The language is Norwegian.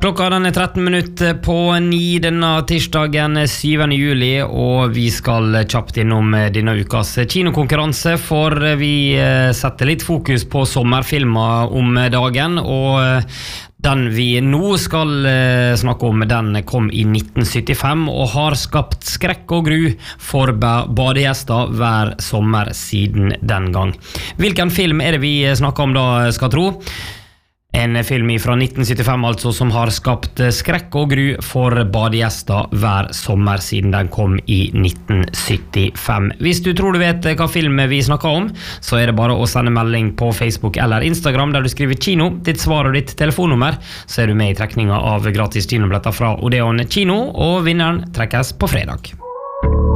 Klokka den 13 minutter på 9 denne tirsdagen 7. juli, og vi skal kjapt innom denne ukas kinokonkurranse, for vi setter litt fokus på sommerfilmer om dagen, og den vi nå skal snakke om, den kom i 1975 og har skapt skrekk og gru for badegjester hver sommer siden den gang. Hvilken film er det vi snakker om da, skal tro? En film fra 1975 altså, som har skapt skrekk og gru for badegjester hver sommer siden den kom i 1975. Hvis du tror du vet hva film vi snakker om, så er det bare å sende melding på Facebook eller Instagram der du skriver kino, ditt svar og ditt telefonnummer, så er du med i trekninga av gratis kinobilletter fra Odeon Kino, og vinneren trekkes på fredag.